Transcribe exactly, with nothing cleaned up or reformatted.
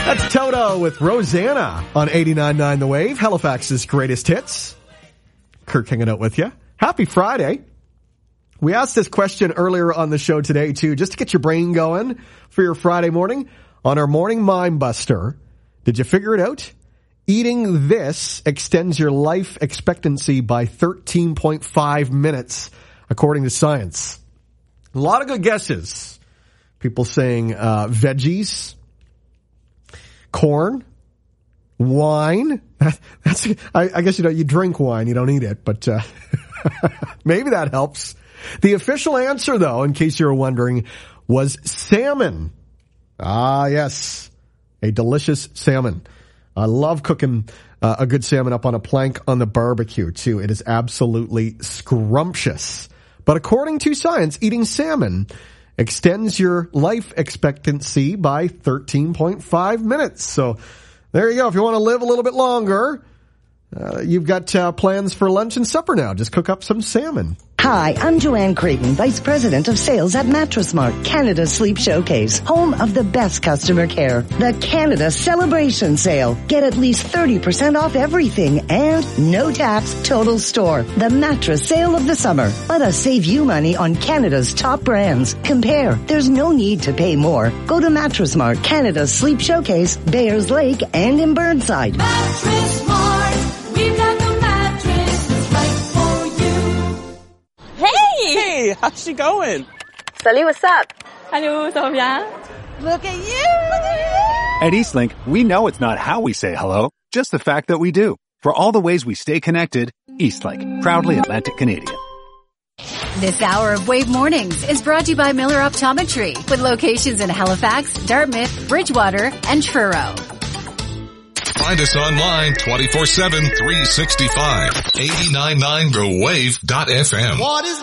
That's Toto with Rosanna on eighty-nine point nine The Wave, Halifax's greatest hits. Kirk hanging out with you. Happy Friday. We asked this question earlier on the show today, too, just to get your brain going for your Friday morning on our Morning Mind Buster. Did you figure it out? Eating this extends your life expectancy by thirteen point five minutes, according to science. A lot of good guesses. People saying uh, veggies, corn, wine. That's I, I guess, you know, you drink wine, you don't eat it, but uh, maybe that helps. The official answer, though, in case you're wondering, was salmon. Ah, yes, a delicious salmon. I love cooking uh, a good salmon up on a plank on the barbecue, too. It is absolutely scrumptious. But according to science, eating salmon extends your life expectancy by thirteen point five minutes. So there you go. If you want to live a little bit longer, uh, you've got uh, plans for lunch and supper now. Just cook up some salmon. Hi, I'm Joanne Creighton, Vice President of Sales at Mattress Mart, Canada's Sleep Showcase, home of the best customer care. The Canada Celebration Sale. Get at least thirty percent off everything and no tax total store. The mattress sale of the summer. Let us save you money on Canada's top brands. Compare. There's no need to pay more. Go to Mattress Mart, Canada's Sleep Showcase, Bayers Lake, and in Burnside. Mattress Mart. We've got the mattress right for you. Hey, how's she going? Salut, what's up? Hello, ça va bien? Look at you! Look at you! At Eastlink, we know it's not how we say hello, just the fact that we do. For all the ways we stay connected, Eastlink, proudly Atlantic Canadian. This hour of Wave Mornings is brought to you by Miller Optometry, with locations in Halifax, Dartmouth, Bridgewater, and Truro. Find us online twenty-four seven, three sixty-five. eighty-nine point nine the wave dot f m. What is